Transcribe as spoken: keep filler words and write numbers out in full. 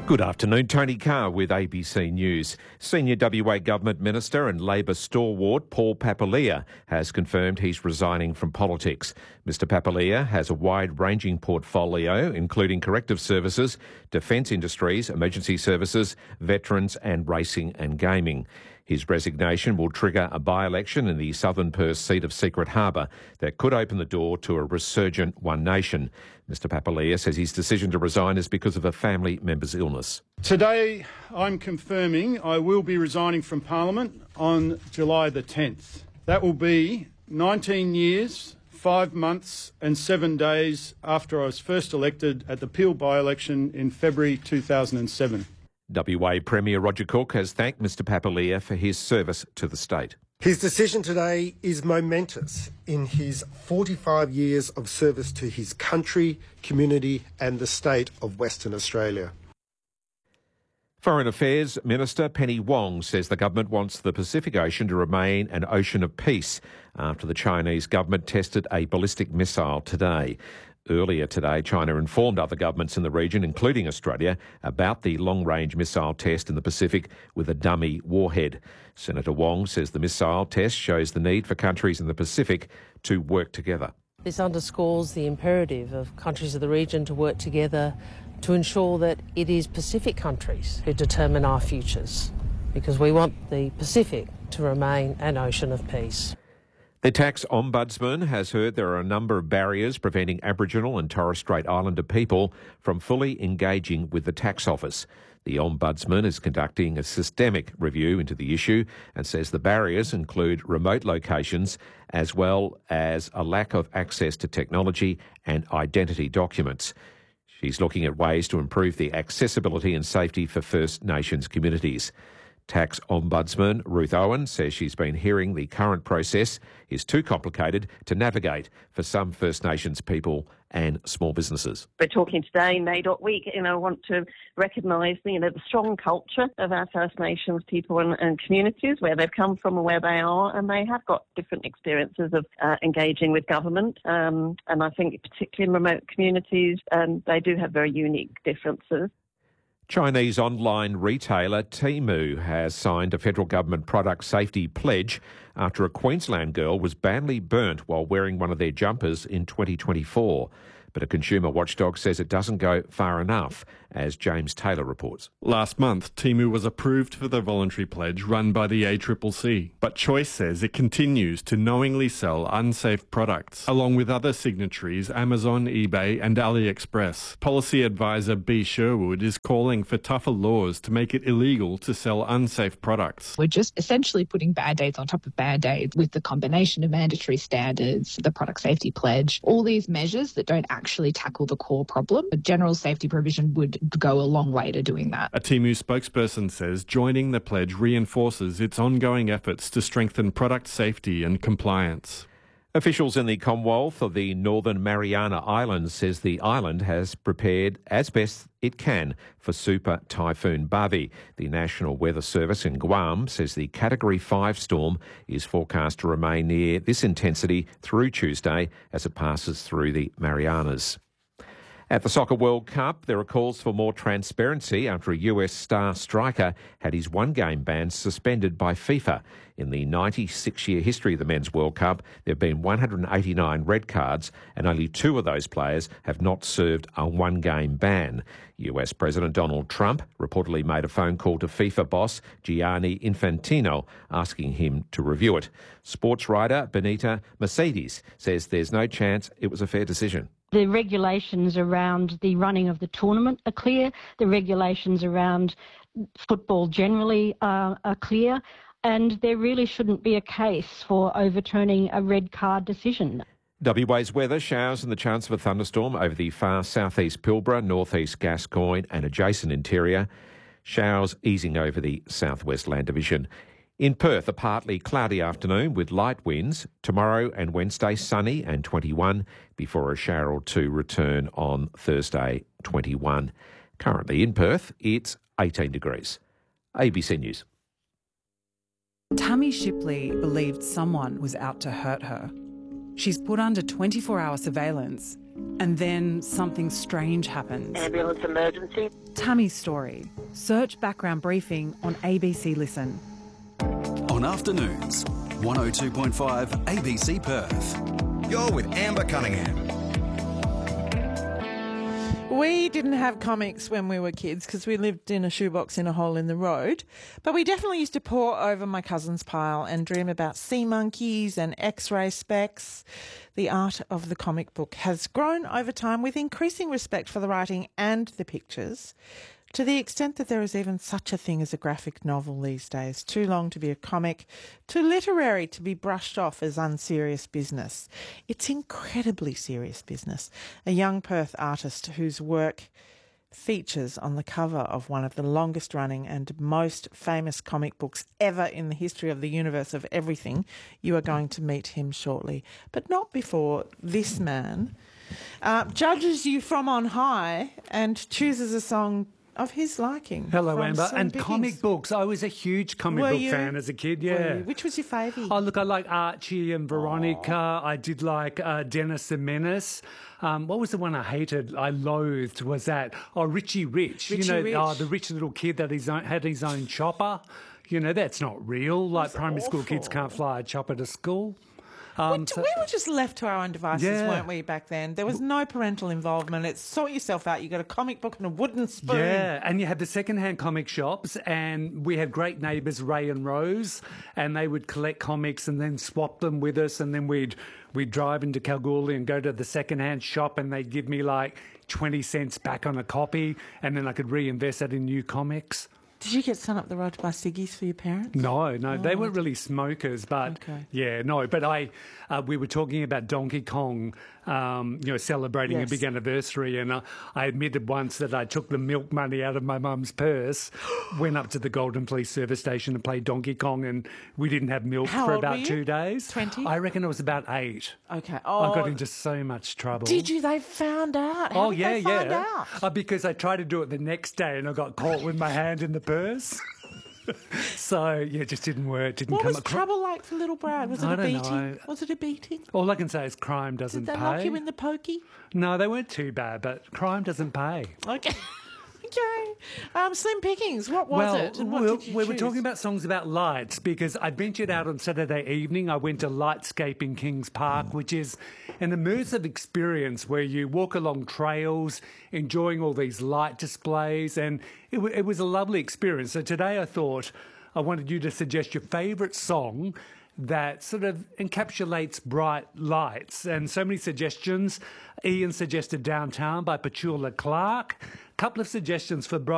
Good afternoon, Tony Carr with A B C News. Senior W A Government Minister and Labor stalwart Paul Papalia has confirmed he's resigning from politics. Mister Papalia has a wide-ranging portfolio, including corrective services, defence industries, emergency services, veterans and racing and gaming. His resignation will trigger a by-election in the southern Perth seat of Secret Harbour that could open the door to a resurgent One Nation. Mister Papalia says his decision to resign is because of a family member's illness. Today I'm confirming I will be resigning from Parliament on July the tenth. That will be nineteen years, five months and seven days after I was first elected at the Peel by-election in February two thousand seven. W A Premier Roger Cook has thanked Mister Papalia for his service to the state. His decision today is momentous in his forty-five years of service to his country, community and the state of Western Australia. Foreign Affairs Minister Penny Wong says the government wants the Pacific Ocean to remain an ocean of peace after the Chinese government tested a ballistic missile today. Earlier today, China informed other governments in the region, including Australia, about the long-range missile test in the Pacific with a dummy warhead. Senator Wong says the missile test shows the need for countries in the Pacific to work together. This underscores the imperative of countries of the region to work together to ensure that it is Pacific countries who determine our futures, because we want the Pacific to remain an ocean of peace. The Tax Ombudsman has heard there are a number of barriers preventing Aboriginal and Torres Strait Islander people from fully engaging with the tax office. The Ombudsman is conducting a systemic review into the issue and says the barriers include remote locations as well as a lack of access to technology and identity documents. She's looking at ways to improve the accessibility and safety for First Nations communities. Tax Ombudsman Ruth Owen says she's been hearing the current process is too complicated to navigate for some First Nations people and small businesses. We're talking today, NAIDOC Week. You know, I want to recognise you know, the strong culture of our First Nations people and, and communities, where they've come from and where they are, and they have got different experiences of uh, engaging with government. Um, and I think particularly in remote communities, um, they do have very unique differences. Chinese online retailer Temu has signed a federal government product safety pledge after a Queensland girl was badly burnt while wearing one of their jumpers in twenty twenty-four. But a consumer watchdog says it doesn't go far enough, as James Taylor reports. Last month, Temu was approved for the voluntary pledge run by the A C C C, but Choice says it continues to knowingly sell unsafe products, along with other signatories Amazon, eBay and AliExpress. Policy advisor B. Sherwood is calling for tougher laws to make it illegal to sell unsafe products. We're just essentially putting Band-Aids on top of Band-Aids with the combination of mandatory standards, the product safety pledge, all these measures that don't actually tackle the core problem. A general safety provision would go a long way to doing that. A Temu spokesperson says joining the pledge reinforces its ongoing efforts to strengthen product safety and compliance. Officials in the Commonwealth of the Northern Mariana Islands says the island has prepared as best it can for Super Typhoon Bavi. The National Weather Service in Guam says the Category five storm is forecast to remain near this intensity through Tuesday as it passes through the Marianas. At the Soccer World Cup, there are calls for more transparency after a U S star striker had his one-game ban suspended by FIFA. In the ninety-six-year history of the Men's World Cup, there have been one hundred eighty-nine red cards, and only two of those players have not served a one-game ban. U S President Donald Trump reportedly made a phone call to FIFA boss Gianni Infantino asking him to review it. Sports writer Benita Mercedes says there's no chance it was a fair decision. The regulations around the running of the tournament are clear. The regulations around football generally are, are clear. And there really shouldn't be a case for overturning a red card decision. W A's weather, showers and the chance of a thunderstorm over the far southeast Pilbara, northeast Gascoyne and adjacent interior. Showers easing over the southwest land division. In Perth, a partly cloudy afternoon with light winds. Tomorrow and Wednesday, sunny and twenty-one, before a shower or two return on Thursday, twenty-one. Currently in Perth, it's eighteen degrees. A B C News. Tammy Shipley believed someone was out to hurt her. She's put under twenty-four hour surveillance And then something strange happens. Ambulance emergency. Tammy's story. Search background briefing on A B C Listen. On Afternoons, one oh two point five A B C Perth. You're with Amber Cunningham. We didn't have comics when we were kids because we lived in a shoebox in a hole in the road, but we definitely used to pore over my cousin's pile and dream about sea monkeys and X-ray specs. The art of the comic book has grown over time with increasing respect for the writing and the pictures, to the extent that there is even such a thing as a graphic novel these days. Too long to be a comic, too literary to be brushed off as unserious business. It's incredibly serious business. A young Perth artist whose work features on the cover of one of the longest running and most famous comic books ever in the history of the universe of everything. You are going to meet him shortly, but not before this man uh, judges you from on high and chooses a song of his liking. Hello, Amber. And Pickings. Comic books. I was a huge comic Were book you? fan as a kid, Were yeah. you? Which was your favourite? Oh, look, I like Archie and Veronica. Aww. I did like uh, Dennis the Menace. Um, what was the one I hated, I loathed, was that? Oh, Richie Rich. Richie you know, Rich. Oh, the rich little kid that his own, had his own chopper. You know, that's not real. Like, That's primary school awful. kids can't fly a chopper to school. we, Um, d- so- we were just left to our own devices, Yeah. weren't we, back then? There was no parental involvement. It's sort yourself out. You got a comic book and a wooden spoon. Yeah, and you had the second-hand comic shops, and we had great neighbours, Ray and Rose, and they would collect comics and then swap them with us, and then we'd we'd drive into Kalgoorlie and go to the second-hand shop, and they'd give me like twenty cents back on a copy, and then I could reinvest that in new comics. Did you get sent up the road to buy ciggies for your parents? No, no, they Oh. weren't really smokers, but Okay. yeah, no. But I, uh, we were talking about Donkey Kong, um, you know, celebrating Yes. a big anniversary, and uh, I admitted once that I took the milk money out of my mum's purse, went up to the Golden Police service station and played Donkey Kong, and we didn't have milk How for old were about you? two days. twenty? I reckon it was about eight. Okay. I Oh, got into so much trouble. did you? They found out. How Oh did yeah, they find yeah. out? Uh, because I tried to do it the next day, and I got caught with my hand in the purse. So yeah, it just didn't work. Didn't What come was acro- trouble like for little Brad? Was it I a don't beating? know. Was it a beating? All I can say is crime doesn't Did they pay. lock you in the pokey? No, they weren't too bad, but crime doesn't pay. Okay. Okay. Um, Slim Pickings, what was well, it? And what we, did you we were choose? talking about songs about lights because I ventured out on Saturday evening. I went to Lightscape in Kings Park, which is an immersive experience where you walk along trails, enjoying all these light displays, and it, w- it was a lovely experience. So today I thought I wanted you to suggest your favourite song that sort of encapsulates bright lights. And so many suggestions. Ian suggested Downtown by Petula Clark. A couple of suggestions for bri-